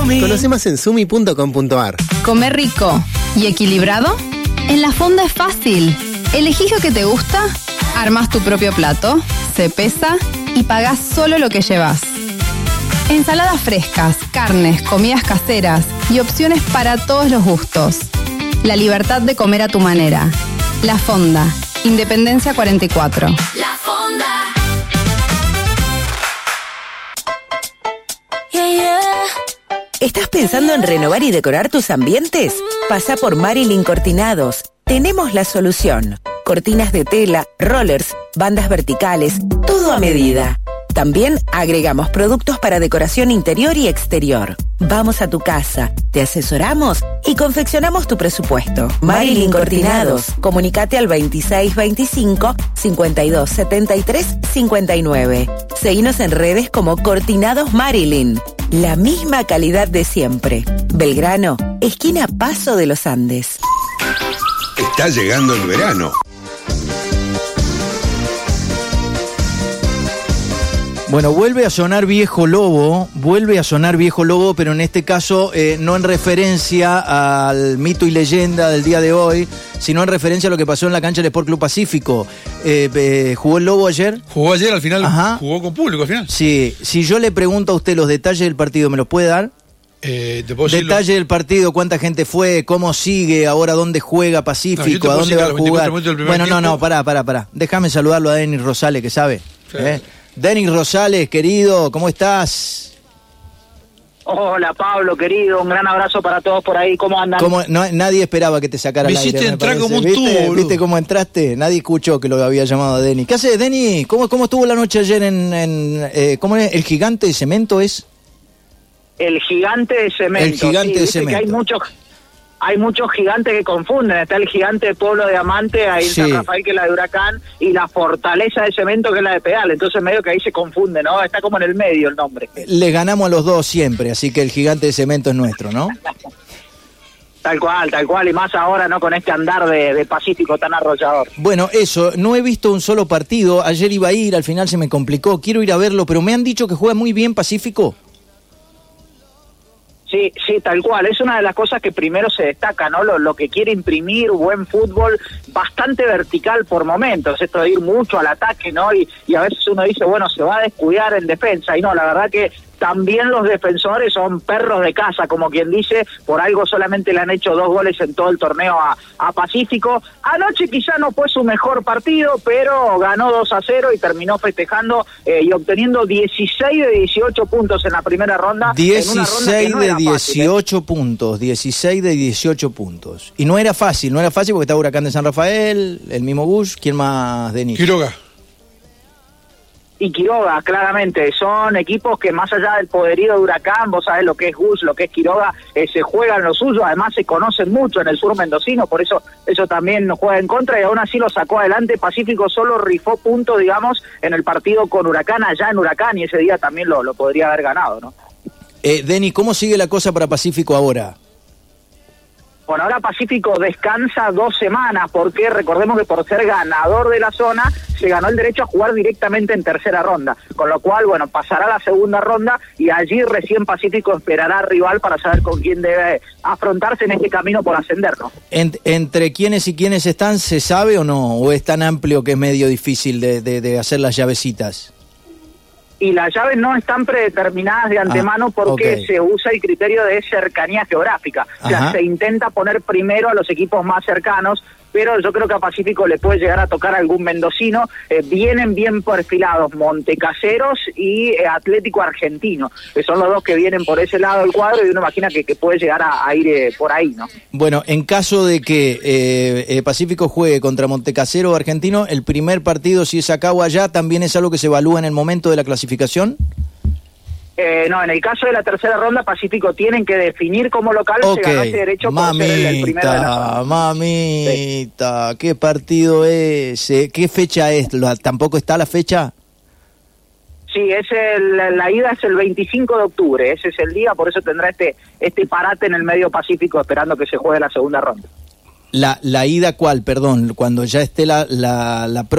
Sumi. Conoce más en sumi.com.ar. ¿Comer rico y equilibrado? En La Fonda es fácil. Elegís lo que te gusta, armás tu propio plato, se pesa y pagás solo lo que llevas. Ensaladas frescas, carnes, comidas caseras y opciones para todos los gustos. La libertad de comer a tu manera. La Fonda, Independencia 44. La Fonda. ¿Estás pensando en renovar y decorar tus ambientes? Pasa por Marilyn Cortinados. Tenemos la solución. Cortinas de tela, rollers, bandas verticales, todo a medida. También agregamos productos para decoración interior y exterior. Vamos a tu casa, te asesoramos y confeccionamos tu presupuesto. Marilyn Cortinados. Comunicate al 2625 52 73 59. Seguinos en redes como Cortinados Marilyn. La misma calidad de siempre. Belgrano, esquina Paso de los Andes. Está llegando el verano. Bueno, vuelve a sonar Viejo Lobo, pero en este caso no en referencia al mito y leyenda del día de hoy, sino en referencia a lo que pasó en la cancha del Sport Club Pacífico. ¿Jugó el Lobo ayer? Jugó ayer, al final. Ajá. Jugó con público al final. Sí, si yo le pregunto a usted los detalles del partido, ¿me los puede dar? Detalle del partido, cuánta gente fue, cómo sigue, ahora dónde juega Pacífico, a dónde va a jugar. Bueno, no, pará. Déjame saludarlo a Denis Rosales, que sabe. Sí. Denis Rosales, querido, ¿cómo estás? Hola, Pablo, querido, un gran abrazo para todos por ahí, ¿cómo andan? Nadie esperaba que te sacara al aire. Me hiciste entrar como un tubo. ¿Viste cómo entraste? Nadie escuchó que lo había llamado a Denis. ¿Qué haces, Denis? ¿Cómo estuvo la noche ayer ¿cómo es? ¿El gigante de cemento es? El gigante de cemento. El gigante de cemento. Que hay muchos gigantes que confunden. Está el gigante de Pueblo de Amante, ahí en San Rafael, que es la de Huracán, y la Fortaleza de Cemento, que es la de Pedal. Entonces medio que ahí se confunde, ¿no? Está como en el medio el nombre. Les ganamos a los dos siempre, así que el gigante de cemento es nuestro, ¿no? Tal cual, y más ahora, ¿no? Con este andar de Pacífico tan arrollador. Bueno, eso, no he visto un solo partido. Ayer iba a ir, al final se me complicó. Quiero ir a verlo, pero me han dicho que juega muy bien Pacífico. Sí, tal cual. Es una de las cosas que primero se destaca, ¿no? Lo que quiere imprimir, buen fútbol, bastante vertical por momentos, esto de ir mucho al ataque, ¿no? Y a veces uno dice, bueno, se va a descuidar en defensa, y no, la verdad que también los defensores son perros de casa, como quien dice, por algo solamente le han hecho 2 goles en todo el torneo a Pacífico. Anoche quizá no fue su mejor partido, pero ganó 2-0 y terminó festejando y obteniendo 16 de 18 puntos en la primera ronda. 16 de 18 puntos, 16 de 18 puntos. Y no era fácil porque estaba Huracán de San Rafael, el mismo Bush, ¿quién más, Denis? Quiroga. Y Quiroga, claramente, son equipos que más allá del poderío de Huracán, vos sabés lo que es Gus, lo que es Quiroga, se juegan lo suyo, además se conocen mucho en el sur mendocino, por eso también juega en contra y aún así lo sacó adelante. Pacífico solo rifó puntos, digamos, en el partido con Huracán, allá en Huracán, y ese día también lo podría haber ganado, ¿no? Denis, ¿cómo sigue la cosa para Pacífico ahora? Bueno, ahora Pacífico descansa 2 semanas, porque recordemos que por ser ganador de la zona, se ganó el derecho a jugar directamente en tercera ronda, con lo cual, bueno, pasará a la segunda ronda y allí recién Pacífico esperará rival para saber con quién debe afrontarse en este camino por ascender, ¿no? ¿Entre quiénes y quiénes están, se sabe o no? ¿O es tan amplio que es medio difícil de hacer las llavecitas? Y las llaves no están predeterminadas de antemano porque se usa el criterio de cercanía geográfica. O sea, se intenta poner primero a los equipos más cercanos, pero yo creo que a Pacífico le puede llegar a tocar algún mendocino. Vienen bien perfilados Montecaseros y Atlético Argentino, que son los dos que vienen por ese lado del cuadro, y uno imagina que puede llegar a ir por ahí, ¿no? Bueno, en caso de que Pacífico juegue contra Montecasero o Argentino, el primer partido, si es acá o allá, ¿también es algo que se evalúa en el momento de la clasificación? No, en el caso de la tercera ronda, Pacífico tienen que definir como local, se ganó ese derecho por ser el primero de la zona. Mamita, ¿qué partido es? ¿Qué fecha es? ¿Tampoco está la fecha? Sí, la ida es el 25 de octubre, ese es el día, por eso tendrá este parate en el medio Pacífico esperando que se juegue la segunda ronda. ¿La ida cuál, perdón? Cuando ya esté la